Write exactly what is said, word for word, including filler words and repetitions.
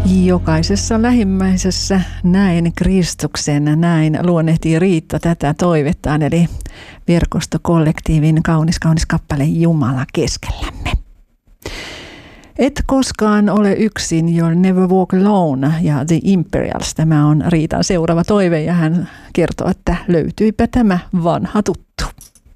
Jokaisessa lähimmäisessä näin Kristuksen, näin luonnehtii Riitta tätä toivettaan, eli verkostokollektiivin kaunis kaunis kappale Jumala keskellämme. Et koskaan ole yksin, You'll Never Walk Alone ja The Imperials. Tämä on Riitan seuraava toive ja hän kertoo, että löytyipä tämä vanha tuttu.